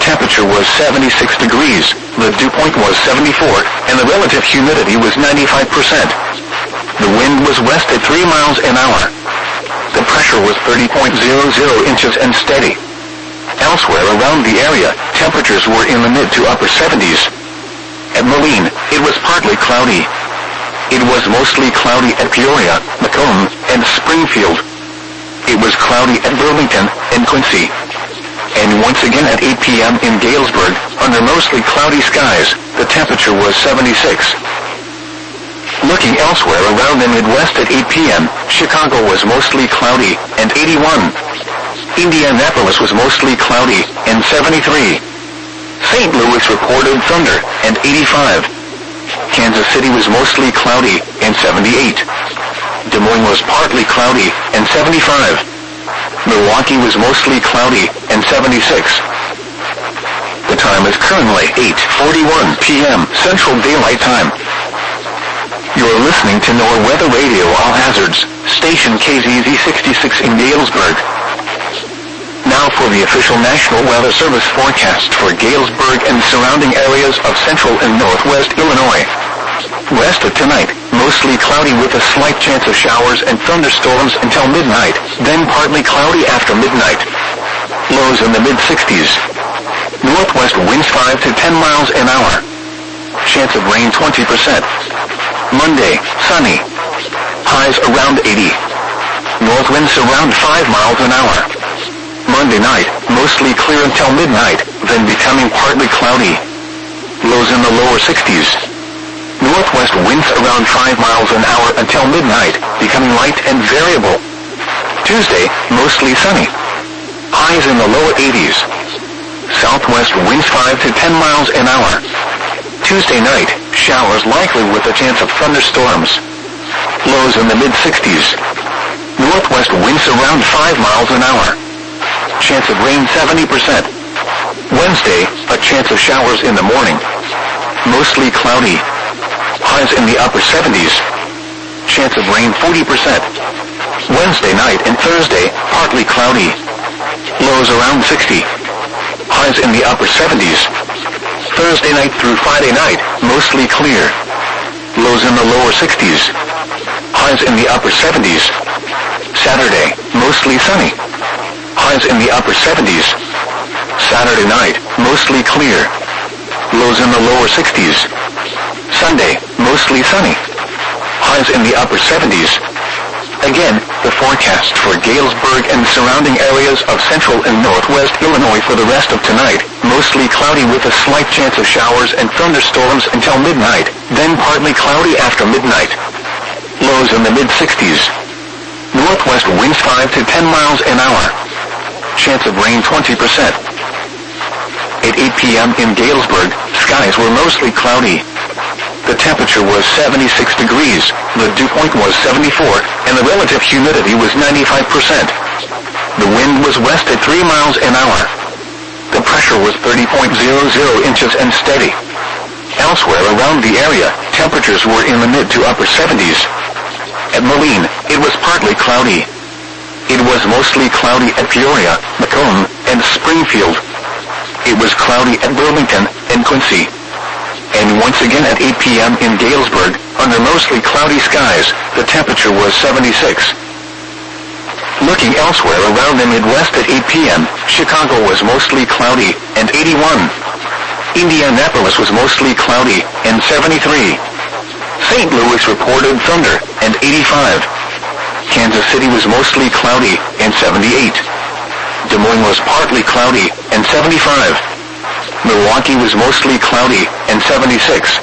temperature was 76 degrees, the dew point was 74, and the relative humidity was 95%. The wind was west at 3 miles an hour. The pressure was 30.00 inches and steady. Elsewhere around the area, temperatures were in the mid to upper 70s. At Moline, it was partly cloudy. It was mostly cloudy at Peoria, Macomb, and Springfield. It was cloudy at Burlington and Quincy. And once again at 8 p.m. in Galesburg, under mostly cloudy skies, the temperature was 76. Looking elsewhere around the Midwest at 8 p.m., Chicago was mostly cloudy and 81. Indianapolis was mostly cloudy and 73. St. Louis reported thunder and 85. Kansas City was mostly cloudy and 78. Des Moines was partly cloudy and 75. Milwaukee was mostly cloudy and 76. The time is currently 8:41 p.m. Central Daylight Time. You're listening to NOAA Weather Radio All Hazards, station KZZ 66 in Galesburg. Now for the official National Weather Service forecast for Galesburg and surrounding areas of central and northwest Illinois. Rest of tonight, mostly cloudy with a slight chance of showers and thunderstorms until midnight, then partly cloudy after midnight. Lows in the mid-60s. Northwest winds 5 to 10 miles an hour. Chance of rain 20%. Monday, sunny. Highs around 80. North winds around 5 miles an hour. Monday night, mostly clear until midnight, then becoming partly cloudy. Lows in the lower 60s. Northwest winds around 5 miles an hour until midnight, becoming light and variable. Tuesday, mostly sunny. Highs in the lower 80s. Southwest winds 5 to 10 miles an hour. Tuesday night, showers likely with a chance of thunderstorms. Lows in the mid-60s. Northwest winds around 5 miles an hour. Chance of rain 70%. Wednesday, a chance of showers in the morning. Mostly cloudy. Highs in the upper 70s. Chance of rain 40%. Wednesday night and Thursday, partly cloudy. Lows around 60. Highs in the upper 70s. Thursday night through Friday night, mostly clear. Lows in the lower 60s. Highs in the upper 70s. Saturday, mostly sunny. Highs in the upper 70s. Saturday night, mostly clear. Lows in the lower 60s. Sunday, mostly sunny. Highs in the upper 70s. Again, the forecast for Galesburg and surrounding areas of central and northwest Illinois for the rest of tonight. Mostly cloudy with a slight chance of showers and thunderstorms until midnight, then partly cloudy after midnight. Lows in the mid-60s. Northwest winds 5 to 10 miles an hour. Chance of rain 20%. At 8 p.m. in Galesburg, skies were mostly cloudy. The temperature was 76 degrees, the dew point was 74, and the relative humidity was 95%. The wind was west at 3 miles an hour. The pressure was 30.00 inches and steady. Elsewhere around the area, temperatures were in the mid to upper 70s. At Moline, it was partly cloudy. It was mostly cloudy at Peoria, Macomb, and Springfield. It was cloudy at Burlington and Quincy. And once again at 8 p.m. in Galesburg, under mostly cloudy skies, the temperature was 76. Looking elsewhere around the Midwest at 8 p.m., Chicago was mostly cloudy and 81. Indianapolis was mostly cloudy and 73. St. Louis reported thunder and 85. Kansas City was mostly cloudy and 78. Des Moines was partly cloudy and 75. Milwaukee was mostly cloudy and 76.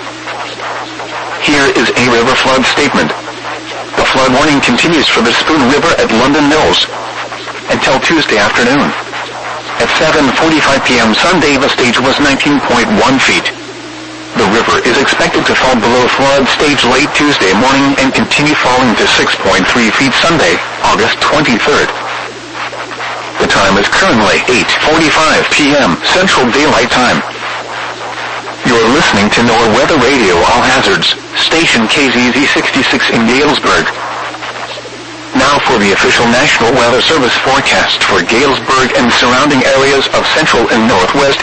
Here is a river flood statement. The flood warning continues for the Spoon River at London Mills until Tuesday afternoon. At 7:45 p.m. Sunday, the stage was 19.1 feet. The river is expected to fall below flood stage late Tuesday morning and continue falling to 6.3 feet Sunday, August 23rd. The time is currently 8:45 p.m. Central Daylight Time. You're listening to NOAA Weather Radio All Hazards, station KZZ 66 in Galesburg. Now for the official National Weather Service forecast for Galesburg and surrounding areas of central and northwest